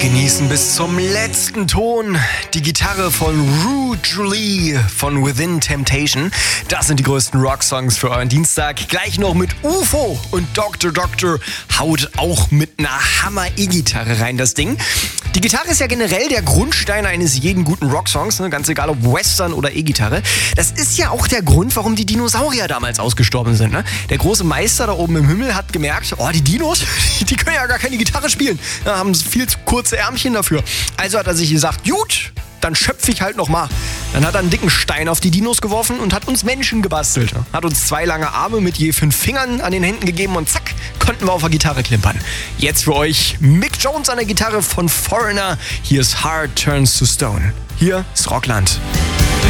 Genießen bis zum letzten Ton die Gitarre von Ru Julie von Within Temptation. Das sind die größten Rocksongs für euren Dienstag. Gleich noch mit UFO und Dr. Doctor haut auch mit einer Hammer-E-Gitarre rein, das Ding. Die Gitarre ist ja generell der Grundstein eines jeden guten Rocksongs, ne? Ganz egal ob Western oder E-Gitarre. Das ist ja auch der Grund, warum die Dinosaurier damals ausgestorben sind. Ne? Der große Meister da oben im Himmel hat gemerkt, die Dinos, die können ja gar keine Gitarre spielen. Da haben viel zu kurze Ärmchen dafür. Also hat er sich gesagt, gut, dann schöpfe ich halt noch mal. Dann hat er einen dicken Stein auf die Dinos geworfen und hat uns Menschen gebastelt. Hat uns 2 lange Arme mit je 5 Fingern an den Händen gegeben und zack, konnten wir auf der Gitarre klimpern. Jetzt für euch Mick Jones an der Gitarre von Foreigner. Hier ist Heart Turns to Stone. Hier ist Rockland.